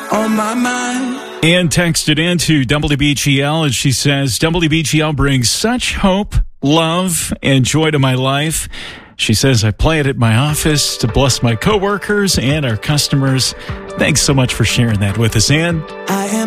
on my mind. Ann texted into WBGL and she says, WBGL brings such hope, love, and joy to my life. She says, I play it at my office to bless my coworkers and our customers. Thanks so much for sharing that with us, Ann. I am